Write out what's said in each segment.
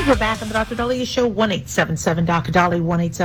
We're back on the Dr. Daliah Show, 1-877-Dr.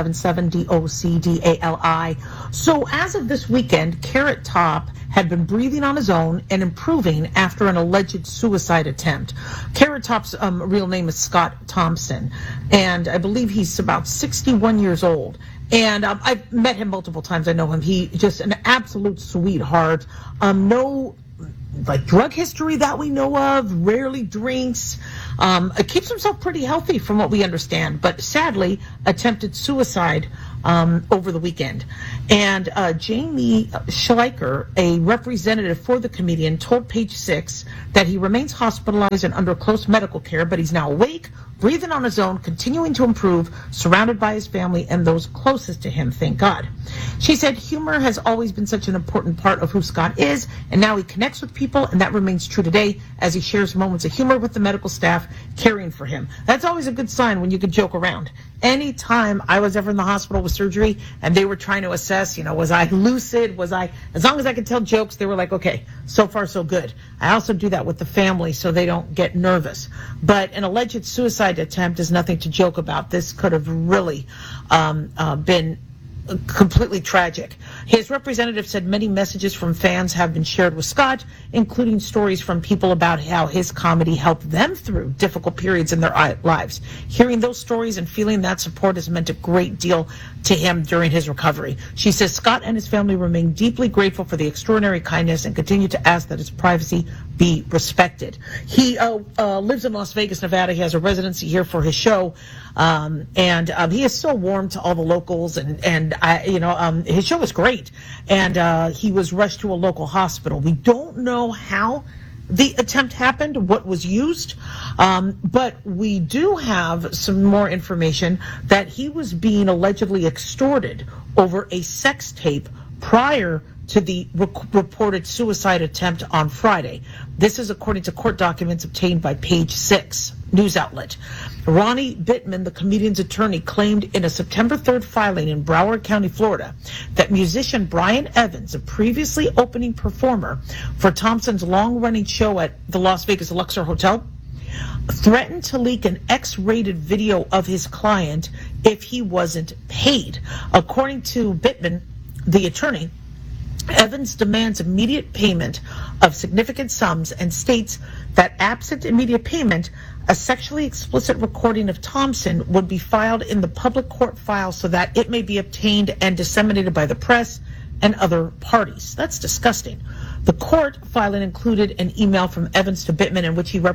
1-877-DOCDALI. So as of this weekend, Carrot Top had been breathing on his own and improving after an alleged suicide attempt. Carrot Top's real name is Scott Thompson, and I believe he's about 61 years old. And I've met him multiple times. I know him. He just an absolute sweetheart. No drug history that we know of, rarely drinks, keeps himself pretty healthy from what we understand, but sadly attempted suicide over the weekend. And Jamie Schleicher, a representative for the comedian, told Page Six that he remains hospitalized and under close medical care, but he's now awake, breathing on his own, continuing to improve, surrounded by his family and those closest to him, thank God. She said humor has always been such an important part of who Scott is, and now he connects with people, and that remains true today as he shares moments of humor with the medical staff caring for him. That's always a good sign when you can joke around. Anytime I was ever in the hospital with surgery and they were trying to assess, was I lucid? As long as I could tell jokes, they were like, okay, so far so good. I also do that with the family so they don't get nervous. But an alleged suicide attempt is nothing to joke about. This could have really been completely tragic. His representative said many messages from fans have been shared with Scott, including stories from people about how his comedy helped them through difficult periods in their lives. Hearing those stories and feeling that support has meant a great deal to him during his recovery. She says Scott and his family remain deeply grateful for the extraordinary kindness and continue to ask that his privacy be respected. He lives in Las Vegas, Nevada. He has a residency here for his show, and he is so warm to all the locals, and his show is great. And he was rushed to a local hospital. We don't know how the attempt happened, what was used, but we do have some more information that he was being allegedly extorted over a sex tape prior to the reported suicide attempt on Friday. This is according to court documents obtained by Page Six news outlet. Ronnie Bittman, the comedian's attorney, claimed in a September 3rd filing in Broward County, Florida, that musician Brian Evans, a previously opening performer for Thompson's long-running show at the Las Vegas Luxor Hotel, threatened to leak an X-rated video of his client if he wasn't paid. According to Bittman, the attorney, Evans demands immediate payment of significant sums and states that absent immediate payment, a sexually explicit recording of Thompson would be filed in the public court file so that it may be obtained and disseminated by the press and other parties. That's disgusting. The court filing included an email from Evans to Bittman in which he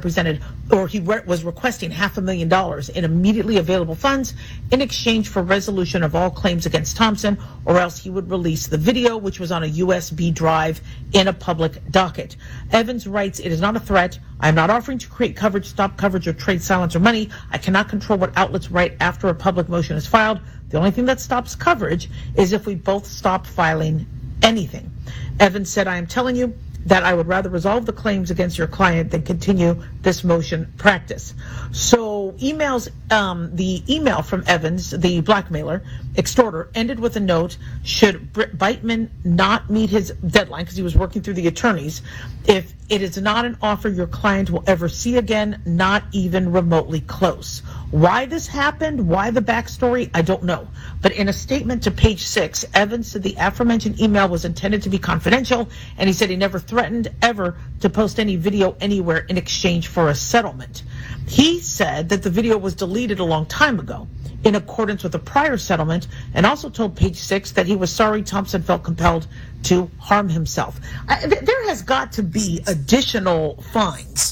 was requesting $500,000 in immediately available funds in exchange for resolution of all claims against Thompson, or else he would release the video, which was on a USB drive in a public docket. Evans writes, "It is not a threat. I am not offering to create coverage, stop coverage, or trade silence or money. I cannot control what outlets write after a public motion is filed. The only thing that stops coverage is if we both stop filing anything." Evans said, "I am telling you that I would rather resolve the claims against your client than continue this motion practice." So the email from Evans, the blackmailer, extorter, ended with a note: should Bittman not meet his deadline, because he was working through the attorneys, if it is not an offer your client will ever see again, not even remotely close. Why this happened, why the backstory, I don't know. But in a statement to Page Six, Evans said the aforementioned email was intended to be confidential, and he said he never threatened ever to post any video anywhere in exchange for a settlement. He said that the video was deleted a long time ago in accordance with a prior settlement, and also told Page Six that he was sorry Thompson felt compelled to harm himself. There has got to be additional fines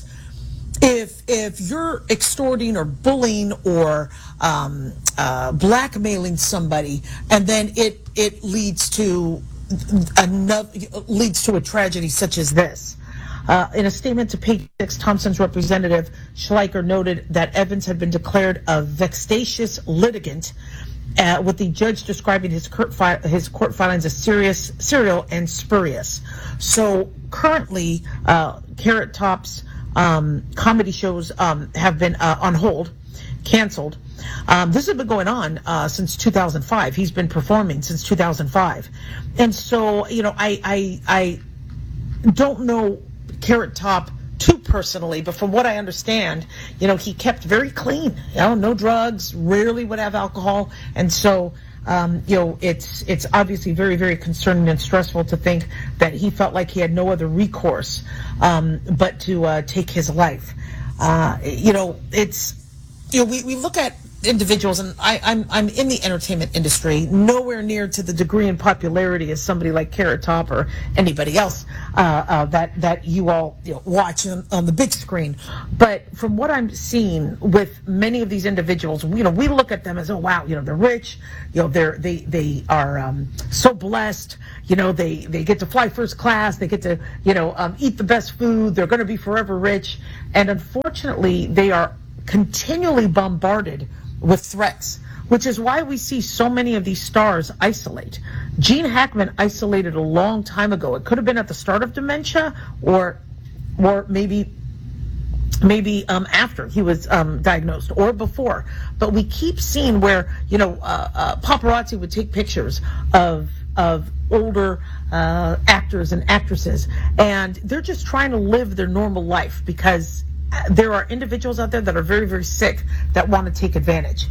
if you're extorting or bullying or blackmailing somebody, and then it leads to a tragedy such as this. In a statement to Page Six, Thompson's representative Schleicher noted that Evans had been declared a vexatious litigant, with the judge describing his court filings as serial and spurious. So currently, Carrot Top's comedy shows have been on hold, canceled. This has been going on since 2005. He's been performing since 2005. And so, I don't know Carrot Top too personally. personally, but from what I understand, he kept very clean. No drugs, rarely would have alcohol, and so it's obviously very, very concerning and stressful to think that he felt like he had no other recourse but to take his life. We look at individuals, and I'm in the entertainment industry, nowhere near to the degree and popularity as somebody like Carrot Top or anybody else that you all watch on the big screen. But from what I'm seeing with many of these individuals, we look at them as, oh wow, they're rich, they are so blessed, they get to fly first class, they get to eat the best food, they're going to be forever rich, and unfortunately they are continually bombarded with threats, which is why we see so many of these stars isolate. Gene Hackman isolated a long time ago. It could have been at the start of dementia, or maybe after he was diagnosed, or before. But we keep seeing where paparazzi would take pictures of older actors and actresses, and they're just trying to live their normal life because there are individuals out there that are very, very sick that want to take advantage.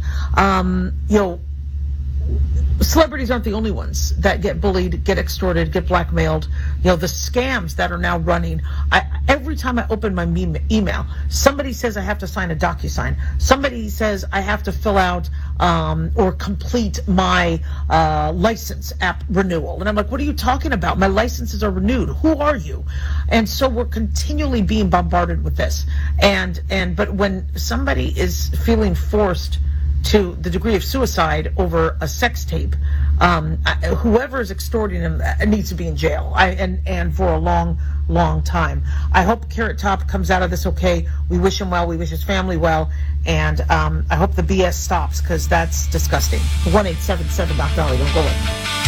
Celebrities aren't the only ones that get bullied, get extorted, get blackmailed. The scams that are now running. Every time I open my email, somebody says I have to sign a DocuSign. Somebody says I have to fill out or complete my license app renewal. And I'm like, what are you talking about? My licenses are renewed. Who are you? And so we're continually being bombarded with this. But when somebody is feeling forced to the degree of suicide over a sex tape, whoever is extorting him needs to be in jail, and for a long, long time. I hope Carrot Top comes out of this okay. We wish him well. We wish his family well. And I hope the BS stops, because that's disgusting. 1-877 Dr. Dolly. Don't go away.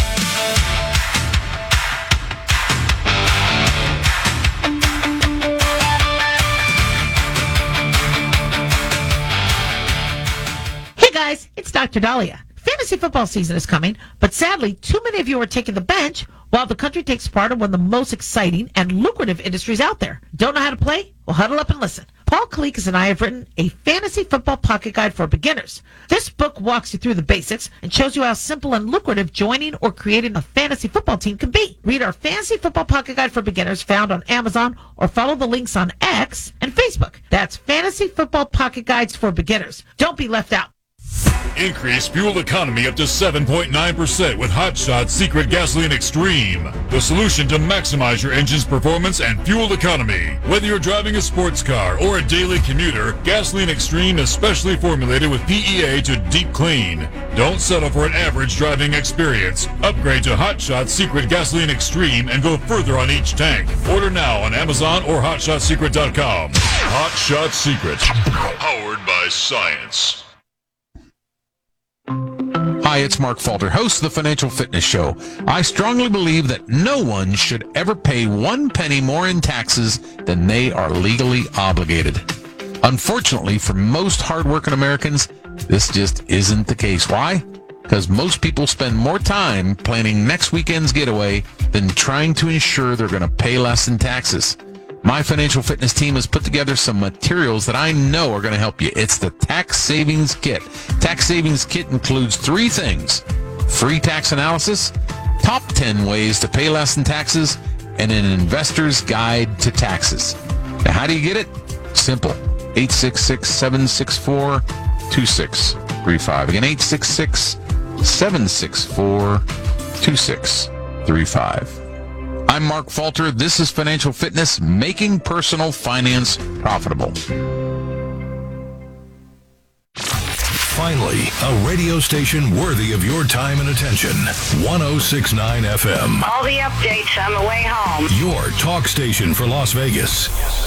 It's Dr. Dahlia. Fantasy football season is coming, but sadly, too many of you are taking the bench while the country takes part in one of the most exciting and lucrative industries out there. Don't know how to play? Well, huddle up and listen. Paul Kalikas and I have written a fantasy football pocket guide for beginners. This book walks you through the basics and shows you how simple and lucrative joining or creating a fantasy football team can be. Read our fantasy football pocket guide for beginners found on Amazon, or follow the links on X and Facebook. That's Fantasy Football Pocket Guides for Beginners. Don't be left out. Increase fuel economy up to 7.9% with Hot Shot Secret Gasoline Extreme. The solution to maximize your engine's performance and fuel economy. Whether you're driving a sports car or a daily commuter, Gasoline Extreme is specially formulated with PEA to deep clean. Don't settle for an average driving experience. Upgrade to Hot Shot Secret Gasoline Extreme and go further on each tank. Order now on Amazon or HotShotSecret.com. Hot Shot Secret. Powered by science. Hi, it's Mark Falter, host of the Financial Fitness Show. I strongly believe that no one should ever pay 1 penny more in taxes than they are legally obligated. Unfortunately, for most hardworking Americans, this just isn't the case. Why? Because most people spend more time planning next weekend's getaway than trying to ensure they're going to pay less in taxes. My Financial Fitness team has put together some materials that I know are going to help you. It's the Tax Savings Kit. Tax Savings Kit includes 3 things: free tax analysis, top 10 ways to pay less in taxes, and an investor's guide to taxes. Now, how do you get it? Simple. 866-764-2635. Again, 866-764-2635. I'm Mark Falter. This is Financial Fitness, making personal finance profitable. Finally, a radio station worthy of your time and attention. 106.9 FM. All the updates on the way home. Your talk station for Las Vegas.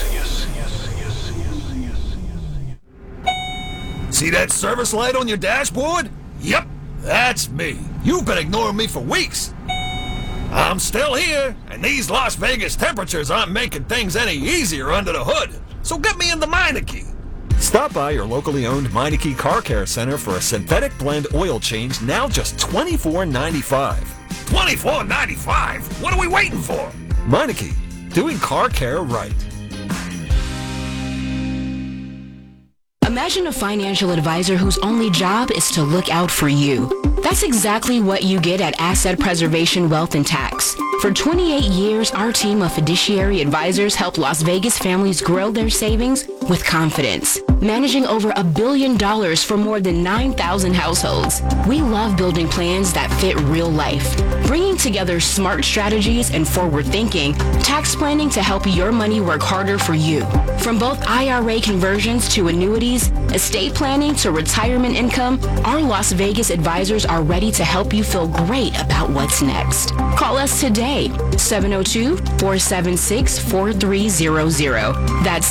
See that service light on your dashboard? Yep, that's me. You've been ignoring me for weeks. I'm still here, and these Las Vegas temperatures aren't making things any easier under the hood. So get me in the Meineke. Stop by your locally owned Meineke Car Care Center for a synthetic blend oil change, now just $24.95. $24.95? What are we waiting for? Meineke, doing car care right. Imagine a financial advisor whose only job is to look out for you. That's exactly what you get at Asset Preservation Wealth and Tax. For 28 years, our team of fiduciary advisors help Las Vegas families grow their savings with confidence, managing over $1 billion for more than 9,000 households. We love building plans that fit real life, bringing together smart strategies and forward thinking, tax planning to help your money work harder for you. From both IRA conversions to annuities, estate planning to retirement income, our Las Vegas advisors are ready to help you feel great about what's next. Call us today, 702-476-4300. That's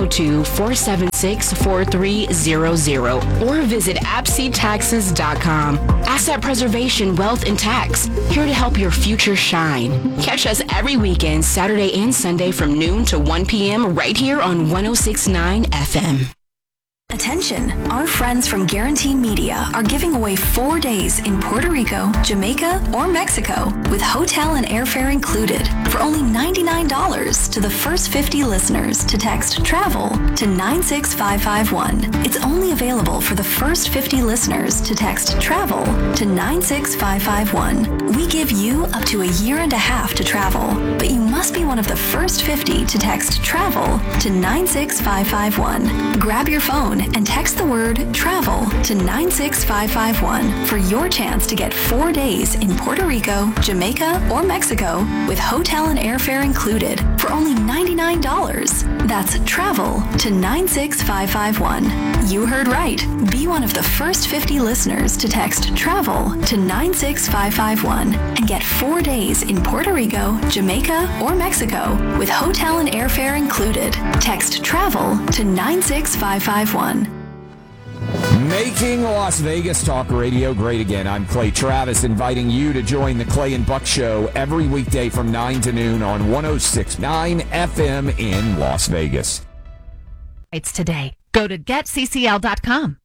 702-476-4300. Or visit AppSeataxes.com. Asset Preservation Wealth and Tax, here to help your future shine. Catch us every weekend, Saturday and Sunday from noon to 1 p.m. right here on 106.9 FM. Attention, our friends from Guarantee Media are giving away 4 days in Puerto Rico, Jamaica, or Mexico with hotel and airfare included for only $99 to the first 50 listeners to text TRAVEL to 96551. It's only available for the first 50 listeners to text TRAVEL to 96551. We give you up to a year and a half to travel, but you must be one of the first 50 to text TRAVEL to 96551. Grab your phone and text the word TRAVEL to 96551 for your chance to get 4 days in Puerto Rico, Jamaica, or Mexico with hotel and airfare included for only $99. That's TRAVEL to 96551. You heard right. Be one of the first 50 listeners to text TRAVEL to 96551 and get 4 days in Puerto Rico, Jamaica, or Mexico with hotel and airfare included. Text TRAVEL to 96551. Making Las Vegas Talk Radio great again. I'm Clay Travis, inviting you to join the Clay and Buck Show every weekday from 9 to noon on 106.9 FM in Las Vegas. It's today. Go to getccl.com.